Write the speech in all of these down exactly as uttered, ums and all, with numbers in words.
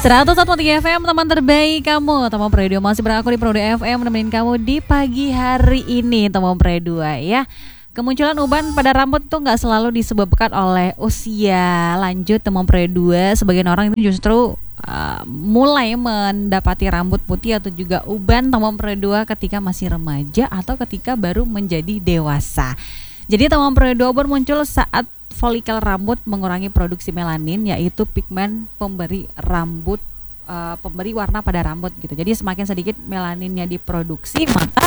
seratus satu koma tiga F M, teman terbaik kamu. Teman Pre dua masih beraku di Pro dua F M, nemenin kamu di pagi hari ini, teman Pre dua ya. Kemunculan uban pada rambut tuh nggak selalu disebabkan oleh usia lanjut, teman Pre dua. Sebagian orang itu justru uh, mulai mendapati rambut putih atau juga uban, teman Pre dua, ketika masih remaja atau ketika baru menjadi dewasa. Jadi teman Pre dua uban muncul saat folikel rambut mengurangi produksi melanin, yaitu pigmen pemberi rambut, uh, pemberi warna pada rambut gitu. Jadi semakin sedikit melaninnya diproduksi, maka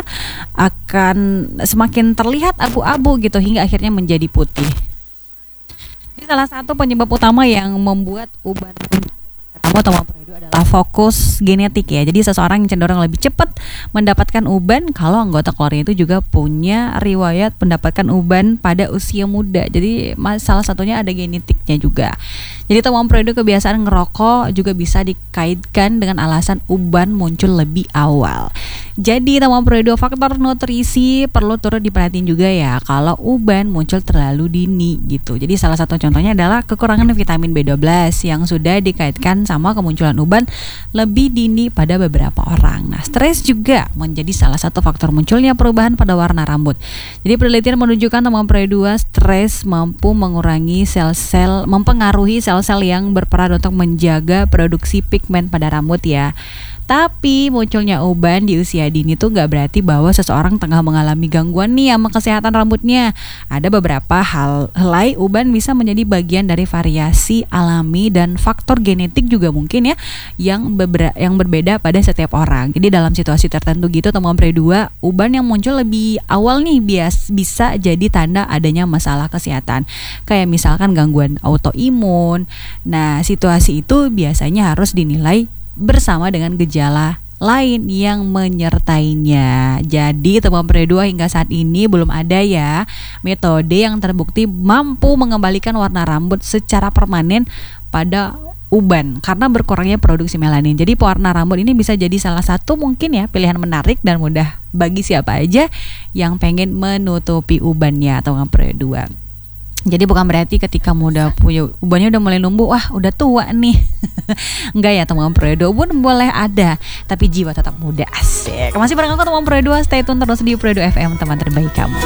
akan semakin terlihat abu-abu gitu hingga akhirnya menjadi putih. Jadi salah satu penyebab utama yang membuat uban rambut teman Pre dua adalah fokus genetik ya. Jadi seseorang yang cenderung lebih cepat mendapatkan uban kalau anggota keluarga itu juga punya riwayat mendapatkan uban pada usia muda. Jadi salah satunya ada genetiknya juga. Jadi teman Pre dua, kebiasaan ngerokok juga bisa dikaitkan dengan alasan uban muncul lebih awal. Jadi teman Pre dua, faktor nutrisi perlu turut diperhatiin juga ya kalau uban muncul terlalu dini gitu. Jadi salah satu contohnya adalah kekurangan vitamin B dua belas yang sudah dikaitkan sama kemunculan uban lebih dini pada beberapa orang. Nah, stres juga menjadi salah satu faktor munculnya perubahan pada warna rambut. Jadi penelitian menunjukkan teman Pre dua, stres mampu mengurangi sel-sel, mempengaruhi sel-sel yang berperan untuk menjaga produksi pigmen pada rambut ya. Tapi munculnya uban di usia dini tuh gak berarti bahwa seseorang tengah mengalami gangguan nih sama kesehatan rambutnya. Ada beberapa hal helai uban bisa menjadi bagian dari variasi alami dan faktor genetik juga mungkin ya, yang beber- yang berbeda pada setiap orang. Jadi dalam situasi tertentu gitu teman Pre dua, uban yang muncul lebih awal nih bias bisa jadi tanda adanya masalah kesehatan. Kayak misalkan gangguan autoimun. Nah, situasi itu biasanya harus dinilai bersama dengan gejala lain yang menyertainya. Jadi teman Pre dua, hingga saat ini belum ada ya metode yang terbukti mampu mengembalikan warna rambut secara permanen pada uban karena berkurangnya produksi melanin. Jadi pewarna rambut ini bisa jadi salah satu mungkin ya pilihan menarik dan mudah bagi siapa aja yang pengen menutupi ubannya, teman Pre dua. Jadi bukan berarti ketika muda punya ubannya udah mulai numbuh, wah udah tua nih. Enggak ya teman Pre dua, ubun boleh ada, tapi jiwa tetap muda. Asik. Masih bareng aku teman Pre dua, stay tune terus di Pre dua F M, teman terbaik kamu.